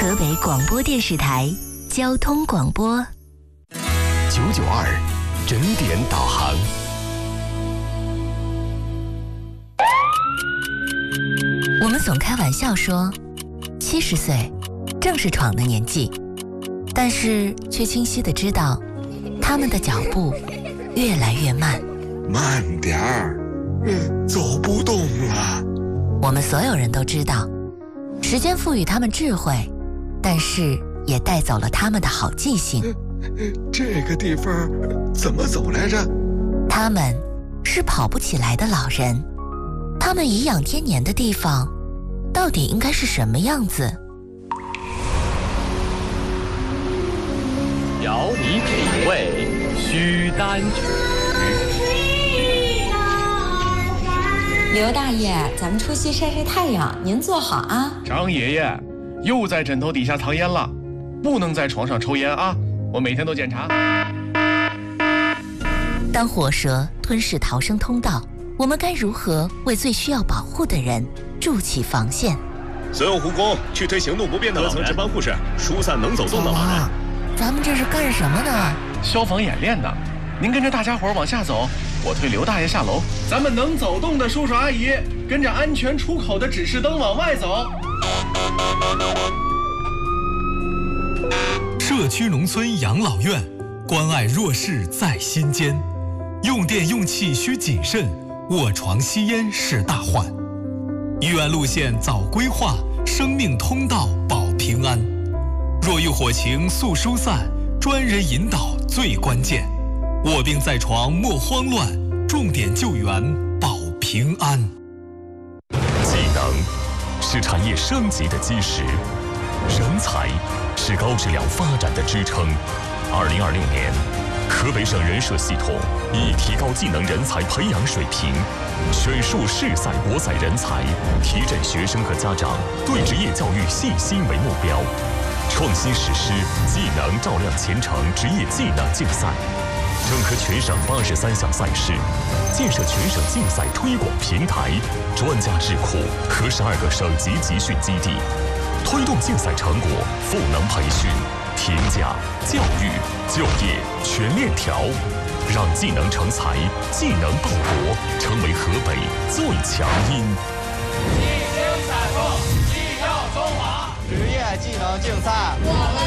河北广播电视台交通广播 992整点导航。 我们总开玩笑说，70岁正是闯的年纪，但是却清晰地知道，他们的脚步越来越慢。 慢点儿，走不动了。 我们所有人都知道，时间赋予他们智慧，但是也带走了他们的好记性。 这个地方怎么走来着？ 他们是跑不起来的老人，他们颐养天年的地方到底应该是什么样子？ 邀你品味，须担举。 刘大爷，咱们出去晒晒太阳，您坐好啊。 张爷爷，又在枕头底下藏烟了，不能在床上抽烟啊！我每天都检查。 当火蛇吞噬逃生通道，我们该如何为最需要保护的人筑起防线？ 所有护工去推行动不便的各层值班护士，疏散能走动的老人。 咱们这是干什么呢？ 消防演练呢。您跟着大家伙往下走，我推刘大爷下楼。咱们能走动的叔叔阿姨，跟着安全出口的指示灯往外走。 社区农村养老院，关爱弱势在心间。用电用气需谨慎，卧床吸烟是大患。医院路线早规划，生命通道保平安。若遇火情速疏散，专人引导最关键。卧病在床莫慌乱，重点救援保平安。 技能是产业升级的基石，人才是高质量发展的支撑。2026年，河北省人社系统以提高技能人才培养水平，选树市赛国赛人才，提振学生和家长对职业教育信心为目标，创新实施技能照亮前程职业技能竞赛，整合全省83项赛事，建设全省竞赛推广平台、专家智库和12个省级集训基地，推动竞赛成果赋能培训、评价、教育、就业全链条，让技能成才、技能报国成为河北最强音。 一经赛风，技耀中华。职业技能竞赛，我们